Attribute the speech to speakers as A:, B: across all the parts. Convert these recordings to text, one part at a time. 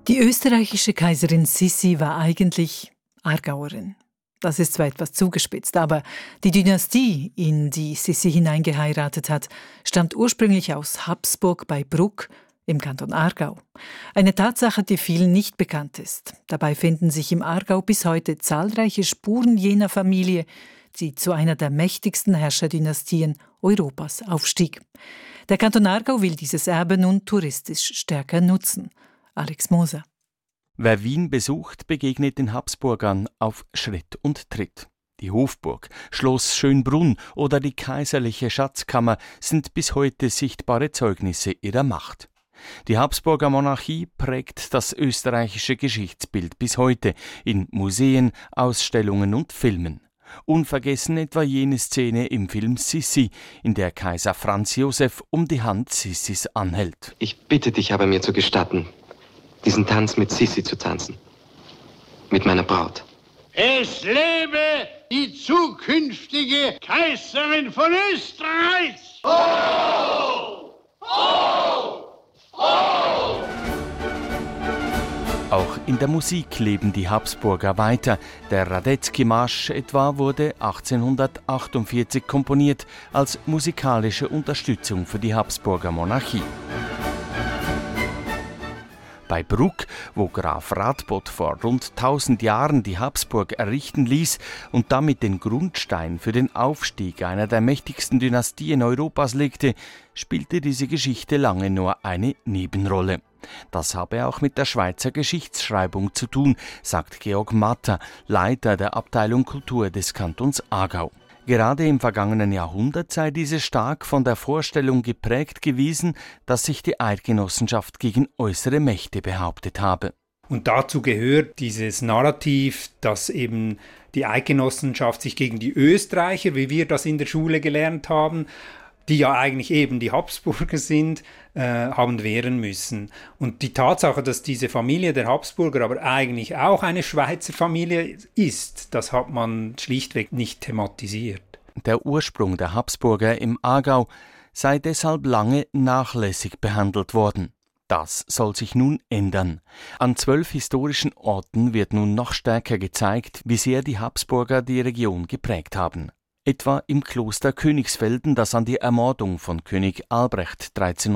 A: Die österreichische Kaiserin Sissi war eigentlich Aargauerin. Das ist zwar etwas zugespitzt, aber die Dynastie, in die Sissi hineingeheiratet hat, stammt ursprünglich aus Habsburg bei Bruck im Kanton Aargau. Eine Tatsache, die vielen nicht bekannt ist. Dabei finden sich im Aargau bis heute zahlreiche Spuren jener Familie, die zu einer der mächtigsten Herrscherdynastien Europas aufstieg. Der Kanton Aargau will dieses Erbe nun touristisch stärker nutzen. Alex Moser.
B: Wer Wien besucht, begegnet den Habsburgern auf Schritt und Tritt. Die Hofburg, Schloss Schönbrunn oder die kaiserliche Schatzkammer sind bis heute sichtbare Zeugnisse ihrer Macht. Die Habsburger Monarchie prägt das österreichische Geschichtsbild bis heute in Museen, Ausstellungen und Filmen. Unvergessen etwa jene Szene im Film Sissi, in der Kaiser Franz Josef um die Hand Sissis anhält.
C: Ich bitte dich aber, mir zu gestatten, diesen Tanz mit Sissi zu tanzen. Mit meiner Braut.
D: Es lebe die zukünftige Kaiserin von Österreich! Oh! Oh! Oh!
B: Auch in der Musik leben die Habsburger weiter. Der Radetzky-Marsch etwa wurde 1848 komponiert als musikalische Unterstützung für die Habsburger Monarchie. Bei Bruck, wo Graf Radbot vor rund 1000 Jahren die Habsburg errichten ließ und damit den Grundstein für den Aufstieg einer der mächtigsten Dynastien Europas legte, spielte diese Geschichte lange nur eine Nebenrolle. Das habe auch mit der Schweizer Geschichtsschreibung zu tun, sagt Georg Matter, Leiter der Abteilung Kultur des Kantons Aargau. Gerade im vergangenen Jahrhundert sei diese stark von der Vorstellung geprägt gewesen, dass sich die Eidgenossenschaft gegen äußere Mächte behauptet habe.
E: Und dazu gehört dieses Narrativ, dass eben die Eidgenossenschaft sich gegen die Österreicher, wie wir das in der Schule gelernt haben, die ja eigentlich eben die Habsburger sind, haben wehren müssen. Und die Tatsache, dass diese Familie der Habsburger aber eigentlich auch eine Schweizer Familie ist, das hat man schlichtweg nicht thematisiert.
B: Der Ursprung der Habsburger im Aargau sei deshalb lange nachlässig behandelt worden. Das soll sich nun ändern. An 12 historischen Orten wird nun noch stärker gezeigt, wie sehr die Habsburger die Region geprägt haben. Etwa im Kloster Königsfelden, das an die Ermordung von König Albrecht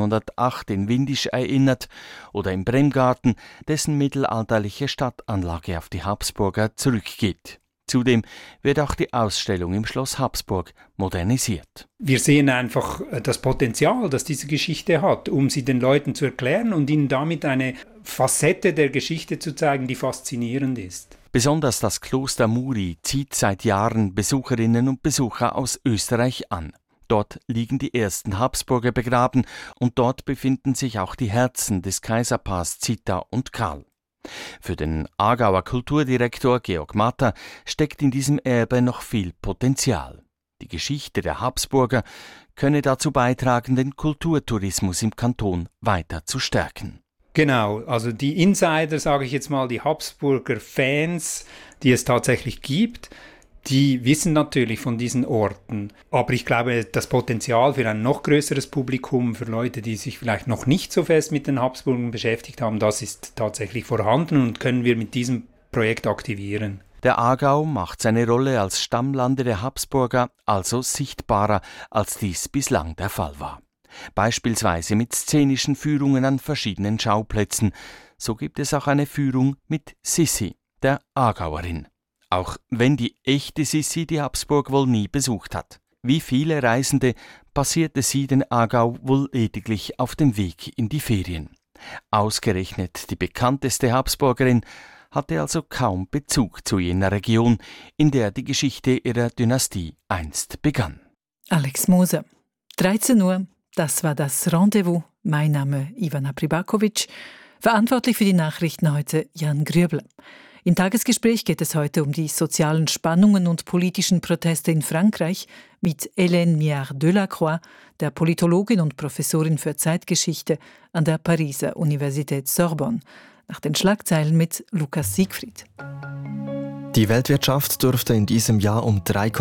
B: 1308 in Windisch erinnert, oder im Bremgarten, dessen mittelalterliche Stadtanlage auf die Habsburger zurückgeht. Zudem wird auch die Ausstellung im Schloss Habsburg modernisiert.
E: Wir sehen einfach das Potenzial, das diese Geschichte hat, um sie den Leuten zu erklären und ihnen damit eine Facette der Geschichte zu zeigen, die faszinierend ist.
B: Besonders das Kloster Muri zieht seit Jahren Besucherinnen und Besucher aus Österreich an. Dort liegen die ersten Habsburger begraben und dort befinden sich auch die Herzen des Kaiserpaars Zita und Karl. Für den Aargauer Kulturdirektor Georg Matter steckt in diesem Erbe noch viel Potenzial. Die Geschichte der Habsburger könne dazu beitragen, den Kulturtourismus im Kanton weiter zu stärken.
E: Genau, also die Insider, sage ich jetzt mal, die Habsburger Fans, die es tatsächlich gibt, die wissen natürlich von diesen Orten. Aber ich glaube, das Potenzial für ein noch größeres Publikum, für Leute, die sich vielleicht noch nicht so fest mit den Habsburgern beschäftigt haben, das ist tatsächlich vorhanden und können wir mit diesem Projekt aktivieren.
B: Der Aargau macht seine Rolle als Stammlande der Habsburger also sichtbarer, als dies bislang der Fall war. Beispielsweise mit szenischen Führungen an verschiedenen Schauplätzen. So gibt es auch eine Führung mit Sissi, der Aargauerin. Auch wenn die echte Sissi die Habsburg wohl nie besucht hat. Wie viele Reisende passierte sie den Aargau wohl lediglich auf dem Weg in die Ferien. Ausgerechnet die bekannteste Habsburgerin hatte also kaum Bezug zu jener Region, in der die Geschichte ihrer Dynastie einst begann.
A: Alex Moser, 13 Uhr. Das war das Rendezvous. Mein Name Ivana Pribakovic. Verantwortlich für die Nachrichten heute Jan Grübler. Im Tagesgespräch geht es heute um die sozialen Spannungen und politischen Proteste in Frankreich mit Hélène Miard-Delacroix, der Politologin und Professorin für Zeitgeschichte an der Pariser Universität Sorbonne. Nach den Schlagzeilen mit Lukas Siegfried.
F: Die Weltwirtschaft dürfte in diesem Jahr um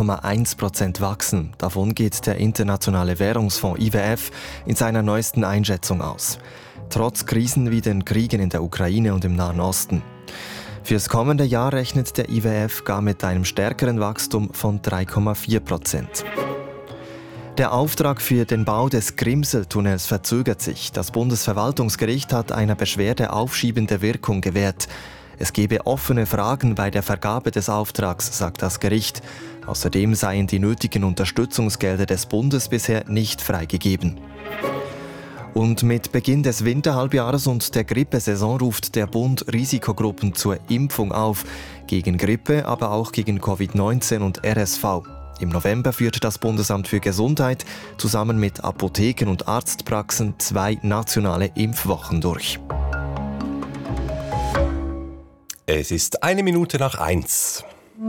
F: 3,1% wachsen. Davon geht der Internationale Währungsfonds IWF in seiner neuesten Einschätzung aus. trotz Krisen wie den Kriegen in der Ukraine und im Nahen Osten. Fürs kommende Jahr rechnet der IWF gar mit einem stärkeren Wachstum von 3,4%. Der Auftrag für den Bau des Grimsel-Tunnels verzögert sich. Das Bundesverwaltungsgericht hat einer Beschwerde aufschiebende Wirkung gewährt. Es gebe offene Fragen bei der Vergabe des Auftrags, sagt das Gericht. Außerdem seien die nötigen Unterstützungsgelder des Bundes bisher nicht freigegeben. Und mit Beginn des Winterhalbjahres und der Grippesaison ruft der Bund Risikogruppen zur Impfung auf. Gegen Grippe, aber auch gegen Covid-19 und RSV. Im November führt das Bundesamt für Gesundheit zusammen mit Apotheken und Arztpraxen 2 nationale Impfwochen durch.
G: Es ist 1:01.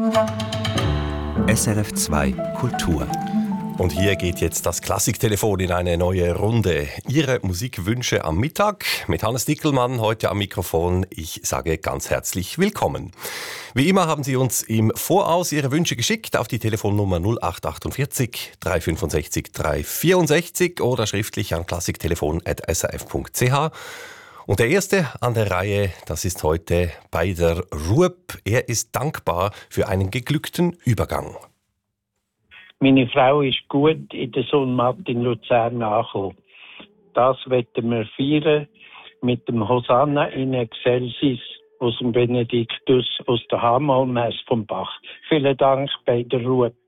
H: SRF 2 Kultur.
G: Und hier geht jetzt das Klassiktelefon in eine neue Runde. Ihre Musikwünsche am Mittag mit Hannes Dickelmann heute am Mikrofon. Ich sage ganz herzlich willkommen. Wie immer haben Sie uns im Voraus Ihre Wünsche geschickt auf die Telefonnummer 0848 365 364 oder schriftlich an klassiktelefon@srf.ch. Und der Erste an der Reihe, das ist heute bei der Ruep. Er ist dankbar für einen geglückten Übergang.
I: Meine Frau ist gut in der Sonnenmatt in Luzern angekommen. Das wollen wir feiern mit dem Hosanna in Excelsis aus dem Benediktus aus der Hamelmesse vom Bach. Vielen Dank bei der Ruep.